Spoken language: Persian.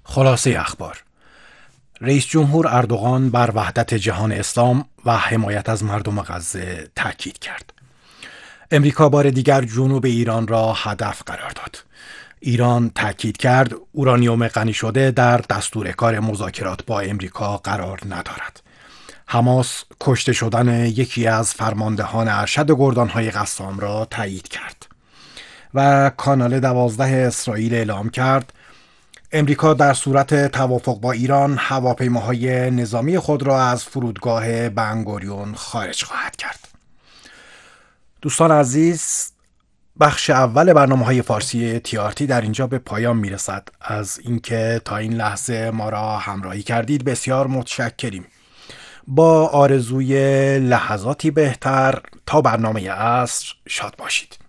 خلاصه اخبار: رئیس جمهور اردوغان بر وحدت جهان اسلام و حمایت از مردم غزه تاکید کرد. امریکا بار دیگر جنوب ایران را هدف قرار داد. ایران تاکید کرد اورانیوم غنی شده در دستور کار مذاکرات با امریکا قرار ندارد. حماس کشته شدن یکی از فرماندهان ارشد گردانهای قسام را تایید کرد و کانال 12 اسرائیل اعلام کرد امریکا در صورت توافق با ایران هواپیماهای نظامی خود را از فرودگاه بن‌گوریون خارج خواهد کرد. دوستان عزیز، بخش اول برنامه‌های فارسی TRT در اینجا به پایان میرسد. از اینکه تا این لحظه ما را همراهی کردید بسیار متشکریم. با آرزوی لحظاتی بهتر تا برنامه عصر شاد باشید.